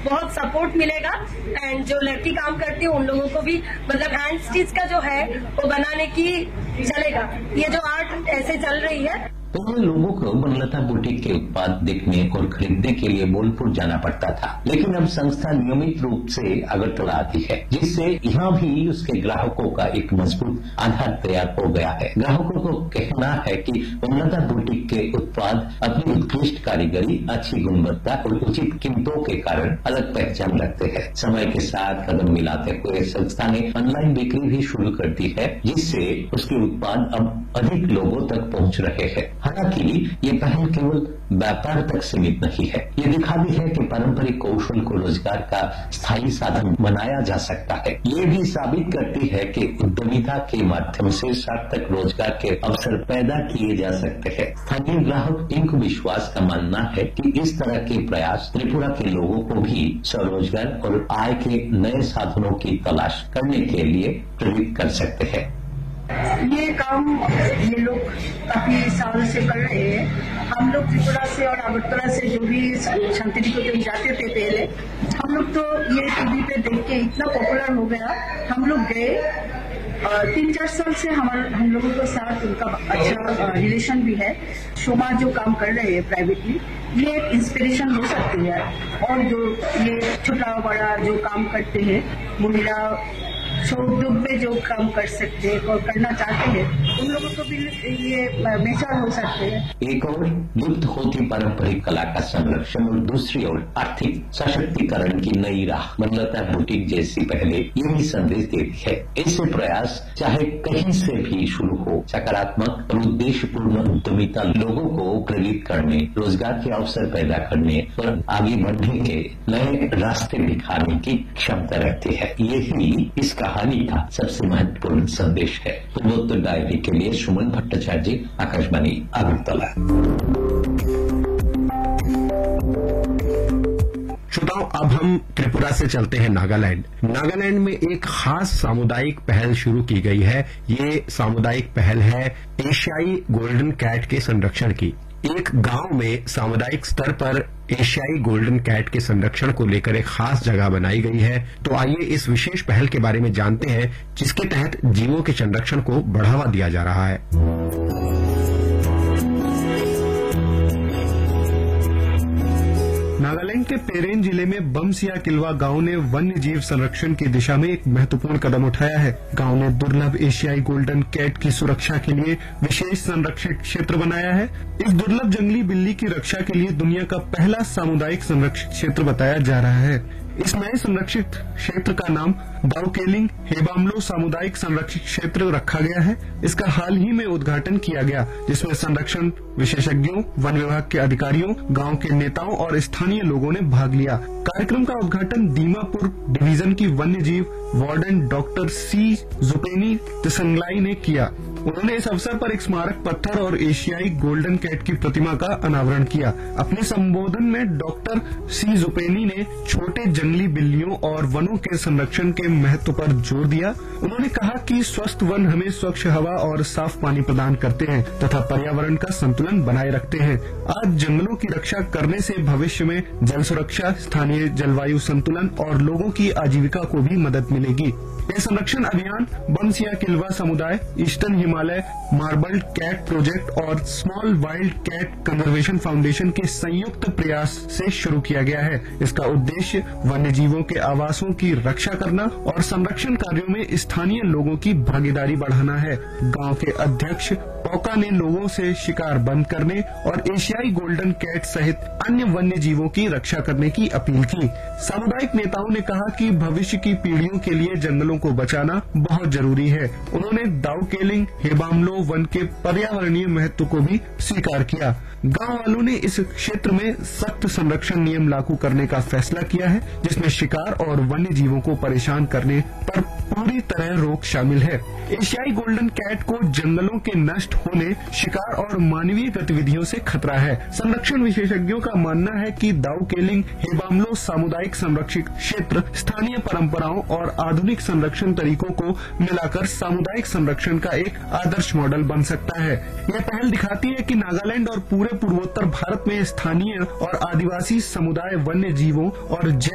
बहुत सपोर्ट मिलेगा। एंड जो लड़की काम करती है उन लोगों को भी मतलब हैंड स्टिच का जो है वो बनाने की चलेगा। ये जो आर्ट ऐसे चल रही है। पहले लोगों को वनलता बुटीक के उत्पाद देखने और खरीदने के लिए बोलपुर जाना पड़ता था, लेकिन अब संस्था नियमित रूप से अगरतला आती है, जिससे यहाँ भी उसके ग्राहकों का एक मजबूत आधार तैयार हो गया है। ग्राहकों को कहना है कि वनलता बुटीक के उत्पाद अपनी उत्कृष्ट कारीगरी, अच्छी गुणवत्ता और उचित कीमतों के कारण अलग पहचान रखते हैं। समय के साथ कदम मिलाते हुए संस्था ने ऑनलाइन बिक्री भी शुरू कर दी है, जिससे उसके उत्पाद अब अधिक लोगों तक पहुंच रहे हैं। हालांकि ये पहल केवल व्यापार तक सीमित नहीं है, ये दिखाती है कि पारंपरिक कौशल को रोजगार का स्थायी साधन बनाया जा सकता है। ये भी साबित करती है कि उद्यमिता के माध्यम से सार्थक रोजगार के अवसर पैदा किए जा सकते हैं। स्थानीय ग्राहक इनको विश्वास का मानना है कि इस तरह के प्रयास त्रिपुरा के लोगों को भी स्वरोजगार और आय के नए साधनों की तलाश करने के लिए प्रेरित कर सकते हैं। ये काम ये लोग काफी साल से कर रहे हैं। हम लोग त्रिपुरा से और अगरतला से जो भी शांतिनिकेतन जाते थे पहले, हम लोग तो ये टीवी पे देख के इतना पॉपुलर हो गया, हम लोग गए। 3-4 साल से हम लोगों के साथ उनका अच्छा रिलेशन भी है। शोमा जो काम कर रहे हैं प्राइवेटली, ये एक इंस्पिरेशन हो सकती है। और जो ये छोटा बड़ा जो काम करते हैं, महिला उद्योग में जो काम कर सकते हैं और करना चाहते हैं, उन लोगों को भी ये बेहतर हो सकते हैं। एक और लुप्त होती पारंपरिक कला का संरक्षण और दूसरी ओर आर्थिक सशक्तिकरण की नई राह वनलता बुटीक जैसी पहले यही संदेश देती है। ऐसे प्रयास चाहे कहीं से भी शुरू हो, सकारात्मक और उद्देश्यपूर्ण उद्यमिता लोगों को प्रेरित करने, रोजगार के अवसर पैदा करने और आगे बढ़ने के नए रास्ते दिखाने की क्षमता रखती है। यही इस कहानी का सबसे महत्वपूर्ण संदेश है। पूर्वोत्तर डायरी के लिए सुमन भट्टाचार्य, आकाशवाणी अगरतला। श्रोताओं, अब हम त्रिपुरा से चलते हैं नागालैंड। नागालैंड में एक खास सामुदायिक पहल शुरू की गई है। ये सामुदायिक पहल है एशियाई गोल्डन कैट के संरक्षण की। एक गांव में सामुदायिक स्तर पर एशियाई गोल्डन कैट के संरक्षण को लेकर एक खास जगह बनाई गई है। तो आइए इस विशेष पहल के बारे में जानते हैं, जिसके तहत जीवों के संरक्षण को बढ़ावा दिया जा रहा है। नागालैंड के पेरेन जिले में बमसिया किलवा गांव ने वन्य जीव संरक्षण की दिशा में एक महत्वपूर्ण कदम उठाया है। गांव ने दुर्लभ एशियाई गोल्डन कैट की सुरक्षा के लिए विशेष संरक्षित क्षेत्र बनाया है। इस दुर्लभ जंगली बिल्ली की रक्षा के लिए दुनिया का पहला सामुदायिक संरक्षित क्षेत्र बताया जा रहा है। इस नए संरक्षित क्षेत्र का नाम दाउकेलिंग हेबामलो सामुदायिक संरक्षित क्षेत्र रखा गया है। इसका हाल ही में उद्घाटन किया गया, जिसमें संरक्षण विशेषज्ञों, वन विभाग के अधिकारियों, गांव के नेताओं और स्थानीय लोगों ने भाग लिया। कार्यक्रम का उद्घाटन दीमापुर डिवीजन की वन्य जीव वार्डन डॉक्टर सी जुपेनी तिसंगलाई ने किया। उन्होंने इस अवसर पर एक स्मारक पत्थर और एशियाई गोल्डन कैट की प्रतिमा का अनावरण किया। अपने संबोधन में डॉक्टर सी जुपेनी ने छोटे जंगली बिल्लियों और वनों के संरक्षण के महत्व पर जोर दिया। उन्होंने कहा कि स्वस्थ वन हमें स्वच्छ हवा और साफ पानी प्रदान करते हैं तथा पर्यावरण का संतुलन बनाए रखते हैं। आज जंगलों की रक्षा करने से भविष्य में जल सुरक्षा, स्थानीय जलवायु संतुलन और लोगों की आजीविका को भी मदद मिलेगी। यह संरक्षण अभियान बमसिया किलवा समुदाय, eastern Himalaya marbled cat project और small wild cat conservation foundation के संयुक्त प्रयास से शुरू किया गया है। इसका उद्देश्य वन्य जीवों के आवासों की रक्षा करना और संरक्षण कार्यों में स्थानीय लोगों की भागीदारी बढ़ाना है। गांव के अध्यक्ष पौका ने लोगों से शिकार बंद करने और एशियाई गोल्डन कैट सहित अन्य वन्य जीवों की रक्षा करने की अपील की। सामुदायिक नेताओं ने कहा कि भविष्य की पीढ़ियों के लिए जंगलों को बचाना बहुत जरूरी है। उन्होंने दाउकेलिंग हेबामलो वन के पर्यावरणीय महत्व को भी स्वीकार किया। गांव वालों ने इस क्षेत्र में सख्त संरक्षण नियम लागू करने का फैसला किया है, जिसमें शिकार और वन्य जीवों को परेशान करने पर पूरी तरह रोक शामिल है। एशियाई गोल्डन कैट को जंगलों के नष्ट होने, शिकार और मानवीय गतिविधियों से खतरा है। संरक्षण विशेषज्ञों का मानना है कि दाउकेलिंग हेबामलो सामुदायिक संरक्षित क्षेत्र स्थानीय परंपराओं और आधुनिक संरक्षण तरीकों को मिलाकर सामुदायिक संरक्षण का एक आदर्श मॉडल बन सकता है। यह पहल दिखाती है कि नागालैंड और पूरे पूर्वोत्तर भारत में स्थानीय और आदिवासी समुदाय वन्य जीवों और